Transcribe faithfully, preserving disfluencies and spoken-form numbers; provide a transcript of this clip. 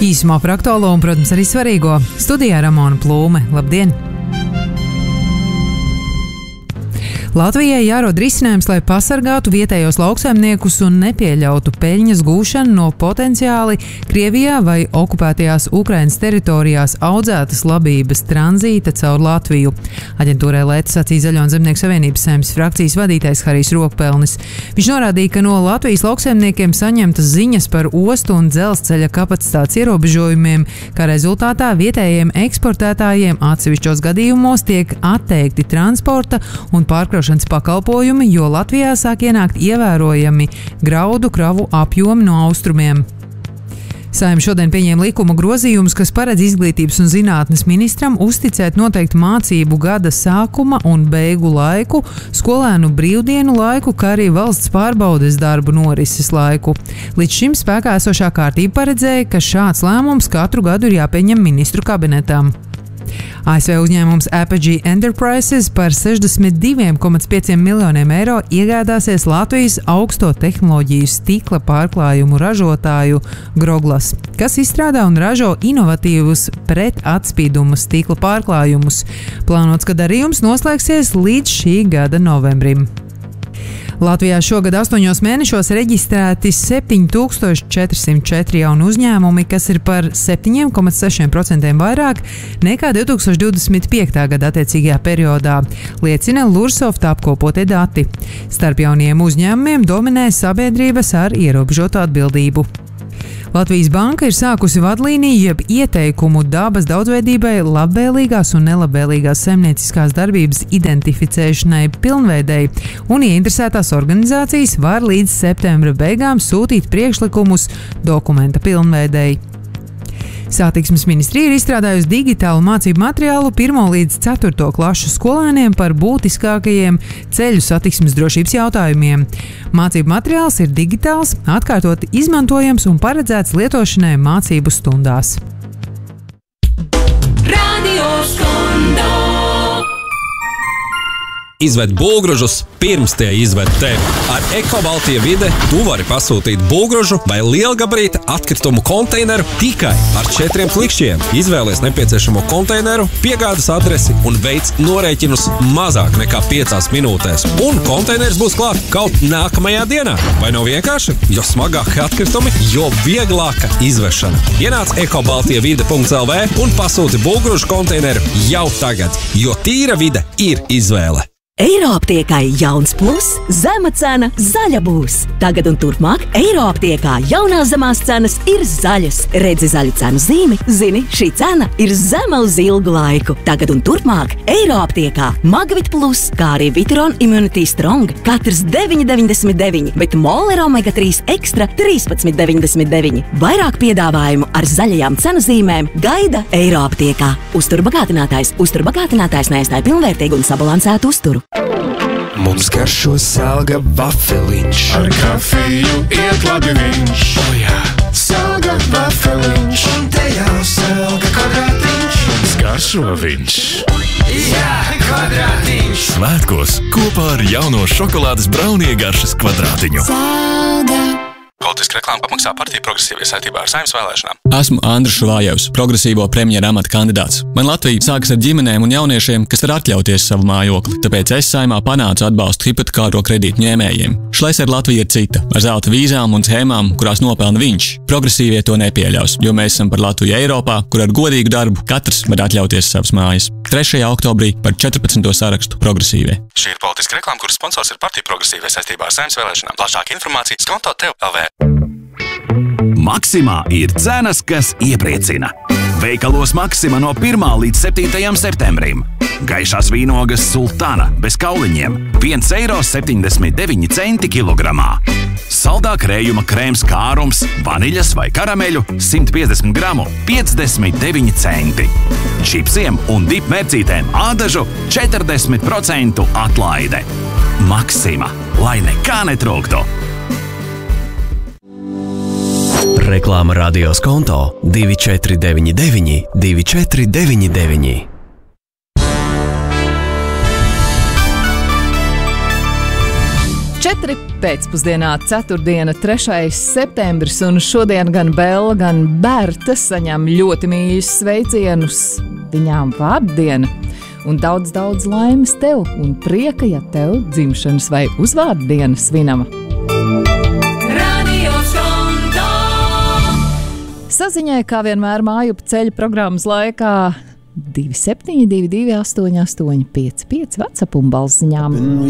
Īsumā par aktuālo un, protams, arī svarīgo. Studijā Ramona Plūme. Labdien! Latvijai jārod risinājums, lai pasargātu vietējos lauksaimniekus un nepieļautu peļņas gūšanu no potenciāli Krievijā vai okupētajās Ukrainas teritorijās audzētas labības tranzīta caur Latviju. Aģentūrai Lēta sacīja Zaļo un Zemnieku savienības Saeimas frakcijas vadītājs Harijs Rokpelnis. Viņš norādīja, ka no Latvijas lauksaimniekiem saņemtas ziņas par ostu un dzelzceļa kapacitātes ierobežojumiem, kā rezultātā vietējiem eksportētājiem atsevišķos gadījumos tiek atteikti transporta un pārkraušanas pakalpojumi, jo Latvijā sāk ienākt ievērojami graudu kravu apjomi no austrumiem. Saeima šodien pieņēma likuma grozījumus, kas paredz izglītības un zinātnes ministram uzticēt noteikti mācību gada sākuma un beigu laiku, skolēnu brīvdienu laiku, kā arī valsts pārbaudes darbu norises laiku. Līdz šim spēkā esošā kārtība paredzēja, ka šāds lēmums katru gadu ir jāpieņem ministru kabinetām. A S V uzņēmums Apogee Enterprises par sešdesmit diviem komats pieciem miljoniem eiro iegādāsies Latvijas augsto tehnoloģiju stikla pārklājumu ražotāju Groglas, kas izstrādā un ražo inovatīvus pretatspīduma stikla pārklājumus. Plānots, ka darījums noslēgsies līdz šī gada novembrim. Latvijā šogad astoņos mēnešos reģistrēti septiņi tūkstoši četri simti četri jauni uzņēmumi, kas ir par septiņiem komats sešiem procentiem vairāk nekā divi tūkstoši divdesmit piektā gada attiecīgajā periodā, liecina Lursoft apkopotie dati. Starp jauniem uzņēmumiem dominē sabiedrības ar ierobežotu atbildību. Latvijas Banka ir sākusi vadlīniju jeb ieteikumu dabas daudzveidībai labvēlīgās un nelabvēlīgās saimnieciskās darbības identificēšanai pilnveidei, un ieinteresētās organizācijas var līdz septembra beigām sūtīt priekšlikumus dokumenta pilnveidei. Satiksmes ministrija ir izstrādājusi digitālu mācību materiālu pirmo līdz ceturto klašu skolēniem par būtiskākajiem ceļu satiksmes drošības jautājumiem. Mācību materiāls ir digitāls, atkārtoti izmantojams un paredzēts lietošanai mācību stundās. Radio Skondo. Izved būvgrūžus pirms tie izved tevi. Ar Ekobaltija vide tu vari pasūtīt būvgrūžu vai lielgabarīta atkritumu konteineru tikai ar četriem klikšķiem. Izvēlies nepieciešamo konteineru, piegādes adresi un veic norēķinus mazāk nekā piecās minūtēs. Un konteiners būs klāt kaut nākamajā dienā. Vai nav vienkārši? Jo smagāki atkritumi, jo vieglāka izvešana. Ienāc ekobaltija vide punkts L V un pasūti būvgrūžu konteineru jau tagad, jo tīra vide ir izvēle. Eiroaptiekai jauns plus, zema cena, zaļa būs. Tagad un turpmāk Eiroaptiekā jaunās zemās cenas ir zaļas. Redzi zaļu cenu zīmi, zini, šī cena ir zema uz ilgu laiku. Tagad un turpmāk Eiroaptiekā Magvit plus, kā arī Viteron Immunity Strong, katrs deviņi deviņdesmit deviņi, bet Moler Omega trīs Extra trīspadsmit deviņdesmit deviņi. Vairāk piedāvājumu ar zaļajām cenu zīmēm gaida Eiroaptiekā. Uzturbagātinātājs, uzturbagātinātājs neaizstāja pilnvērtīgu un sabalansētu uzturu. Mums garšo selga vafeliņš. Ar kafiju iet labi viņš. O jā, selga vafeliņš. Un te jau selga kvadrātiņš. Mums garšo viņš. Jā, kvadrātiņš. Svētkos kopā ar jauno šokolādes braunie garšas kvadrātiņu. Selga. Politiska reklāma apmaksā partiju progresīvie saistībā ar Saeimas vēlēšanām. Esmu Andris Šuvājevs, progresīvo premjera amata kandidāts. Man Latvija sākas ar ģimenēm un jauniešiem, kas var atļauties savu mājokli, tāpēc es Saeimā panācu atbalstu hipotekāro kredītu ņēmējiem. Šlesera Latvija ir cita, ar zelta vīzām un schēmām, kurās nopelna viņš. Progresīvie to nepieļaus, jo mēs esam par Latviju Eiropā, kur ar godīgu darbu katrs var atļauties savas mājas. trešajā oktobrī par četrpadsmito sarakstu progresīvie. Šī ir politiska reklāma, kuras sponsors ir partiju progresīvie saistībā ar Saeimas vēlēšanām. Plašāka informācija skonto tev L V. Maksimā ir cenas, kas iepriecina. Veikalos Maksima no pirmā līdz septītajam septembrim. Gaišās vīnogas Sultana bez kauliņiem – viens eiro septiņdesmit deviņi centi kilogramā. Saldā krējuma krēms kārums, vaniļas vai karameļu simt piecdesmit gramu – piecdesmit deviņi centi. Čipsiem un dip mērcītēm ādažu četrdesmit procentu atlaide. Maksima, lai nekā netrūktu. Reklāma radio Skonto divi četri deviņi deviņi divi četri deviņi deviņi. četri pēcpusdienā ceturtdiena, trešais septembris, un šodien gan Bela, gan Berta saņem ļoti mīļus sveicienus. Viņām vārdiena un daudz, daudz laimes tev un prieka, ja tev dzimšanas vai uzvārdiena svinama. Radio Skonto. Saziņai, kā vienmēr mājup ceļa programmas laikā, divi septiņi divi divi astoņi astoņi pieci pieci WhatsApp un balsziņām.